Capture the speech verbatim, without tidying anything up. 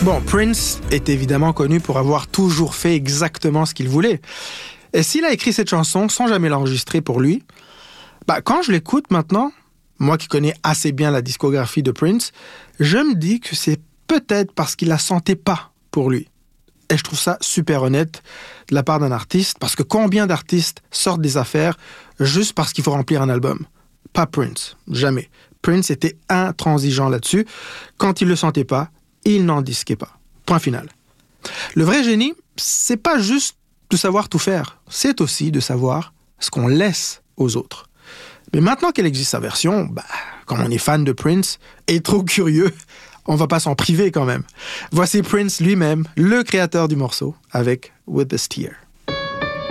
Bon, Prince est évidemment connu pour avoir toujours fait exactement ce qu'il voulait. Et s'il a écrit cette chanson sans jamais l'enregistrer pour lui, bah quand je l'écoute maintenant, moi qui connais assez bien la discographie de Prince, je me dis que c'est peut-être parce qu'il la sentait pas pour lui. Et je trouve ça super honnête de la part d'un artiste, parce que combien d'artistes sortent des affaires juste parce qu'il faut remplir un album? Pas Prince, jamais. Prince était intransigeant là-dessus. Quand il le sentait pas, il n'en disquait pas. Point final. Le vrai génie, c'est pas juste de savoir tout faire, c'est aussi de savoir ce qu'on laisse aux autres. Mais maintenant qu'elle existe sa version, bah, comme on est fan de Prince et trop curieux, on va pas s'en priver quand même. Voici Prince lui-même, le créateur du morceau, avec With This Tear.